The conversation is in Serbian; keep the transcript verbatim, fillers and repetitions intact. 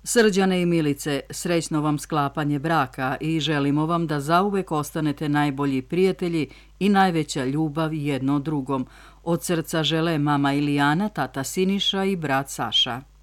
Srđane i Milice, srećno vam sklapanje braka i želimo vam da zauvek ostanete najbolji prijatelji i najveća ljubav jedno drugom. Od srca žele mama Ilijana, tata Siniša i brat Saša.